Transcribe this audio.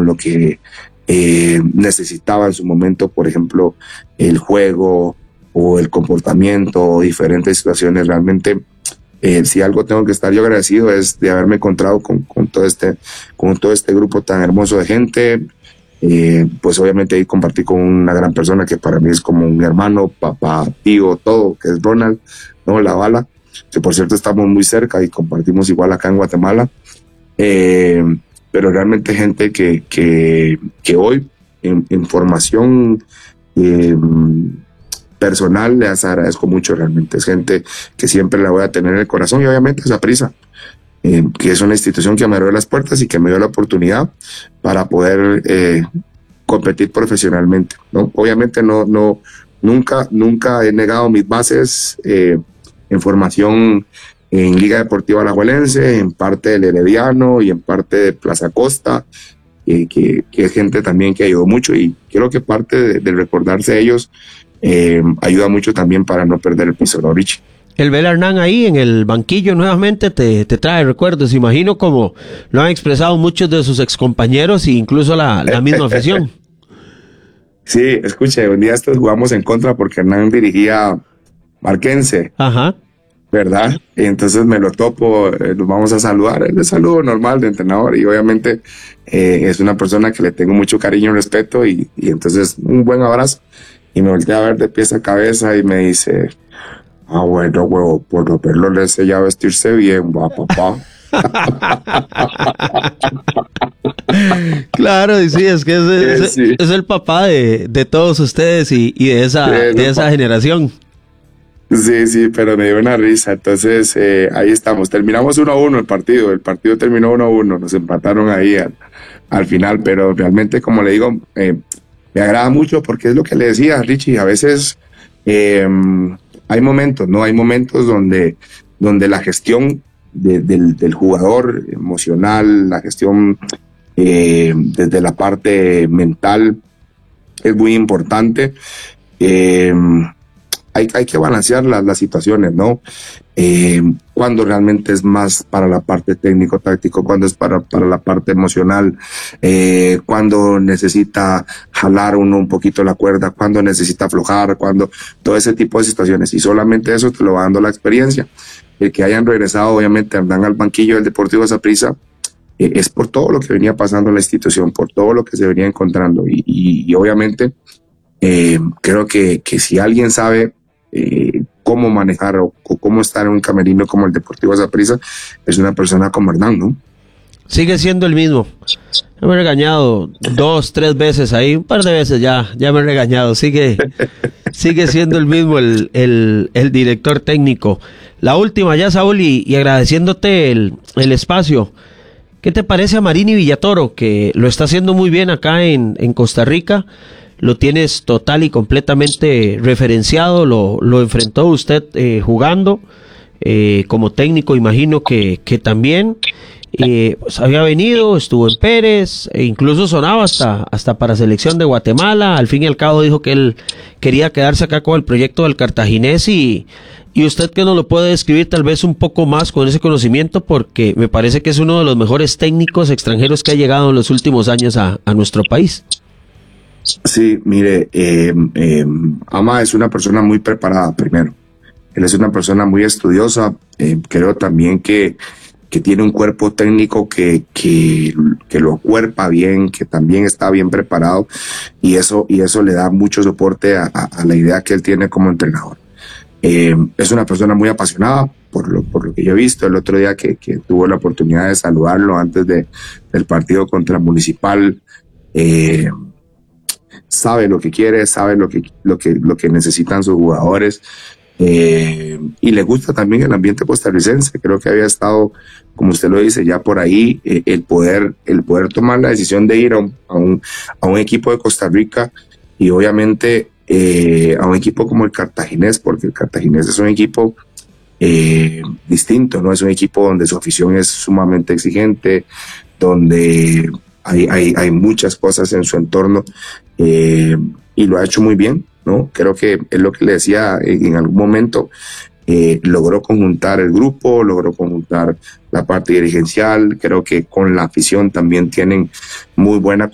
con lo que necesitaba en su momento, por ejemplo, el juego o el comportamiento o diferentes situaciones. Realmente, si algo tengo que estar yo agradecido es de haberme encontrado con todo este grupo tan hermoso de gente. Pues obviamente ahí compartí con una gran persona que para mí es como un hermano, papá, tío, todo, que es Ronald, ¿no? La Bala, que por cierto estamos muy cerca y compartimos igual acá en Guatemala. Pero realmente gente que hoy en formación personal les agradezco mucho. Realmente es gente que siempre la voy a tener en el corazón, y obviamente Saprissa, que es una institución que me abrió las puertas y que me dio la oportunidad para poder competir profesionalmente, ¿no? Obviamente nunca he negado mis bases en formación en Liga Deportiva Alajuelense, en parte del Herediano y en parte de Plaza Costa, que es gente también que ayudó mucho, y creo que parte de recordarse de ellos ayuda mucho también para no perder el piso, ¿no, Richie? El ver a Hernán ahí en el banquillo nuevamente te trae recuerdos, imagino, como lo han expresado muchos de sus excompañeros e incluso la misma afición. Sí, escuche, un día estos jugamos en contra porque Hernán dirigía Marquense. Ajá. ¿Verdad? Y entonces me lo topo, nos vamos a saludar, es de saludo normal de entrenador, y obviamente es una persona que le tengo mucho cariño y respeto, y entonces un buen abrazo, y me volteé a ver de pies a cabeza y me dice: bueno, huevo, por no verlo le enseñé a vestirse bien, va, papá. Claro, y sí, es que es el papá de todos ustedes y de esa generación. Sí, pero me dio una risa. Entonces, ahí estamos. Terminamos 1-1 el partido terminó 1-1, nos empataron ahí al final, pero realmente, como le digo, me agrada mucho porque es lo que le decía, Richie, a veces hay momentos, ¿no? Hay momentos donde la gestión del jugador emocional, la gestión desde la parte mental es muy importante. Hay que balancear las situaciones, ¿no? Cuando realmente es más para la parte técnico-táctico, cuando es para la parte emocional, cuando necesita jalar uno un poquito la cuerda, cuando necesita aflojar, cuando todo ese tipo de situaciones. Y solamente eso te lo va dando la experiencia. El que hayan regresado, obviamente, andan al banquillo del Deportivo Saprissa, es por todo lo que venía pasando en la institución, por todo lo que se venía encontrando. Y obviamente, creo que si alguien sabe cómo manejar o cómo estar en un camerino como el Deportivo Saprissa, es una persona como Hernán, ¿no? Sigue siendo el mismo. Me he regañado 2-3 veces ahí, un par de veces ya me he regañado. Sigue siendo el mismo el director técnico. La última ya, Saúl, y agradeciéndote el espacio. ¿Qué te parece a Marini Villatoro, que lo está haciendo muy bien acá en Costa Rica? Lo tienes total y completamente referenciado, lo enfrentó usted jugando como técnico, imagino que también pues había venido, estuvo en Pérez, e incluso sonaba hasta para selección de Guatemala. Al fin y al cabo dijo que él quería quedarse acá con el proyecto del Cartaginés, y usted que nos lo puede describir tal vez un poco más con ese conocimiento, porque me parece que es uno de los mejores técnicos extranjeros que ha llegado en los últimos años a nuestro país. Sí, mire, Ama es una persona muy preparada, primero. Él es una persona muy estudiosa. Creo también que tiene un cuerpo técnico que lo cuerpa bien, que también está bien preparado, y eso le da mucho soporte a la idea que él tiene como entrenador. Es una persona muy apasionada por lo que yo he visto. El otro día que tuvo la oportunidad de saludarlo antes del partido contra Municipal, sabe lo que quiere, sabe lo que necesitan sus jugadores, y le gusta también el ambiente costarricense. Creo que había estado, como usted lo dice, ya por ahí, el poder tomar la decisión de ir a un equipo de Costa Rica, y obviamente a un equipo como el Cartaginés, porque el Cartaginés es un equipo distinto, ¿no? Es un equipo donde su afición es sumamente exigente, donde hay muchas cosas en su entorno, y lo ha hecho muy bien, ¿no? Creo que es lo que le decía en algún momento. Logró conjuntar el grupo, logró conjuntar la parte dirigencial. Creo que con la afición también tienen muy buena